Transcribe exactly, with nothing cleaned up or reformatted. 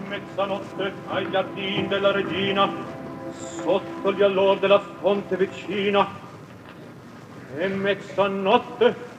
Mezzanotte ai giardin della regina, sotto gli allor della fonte vicina. E mezzanotte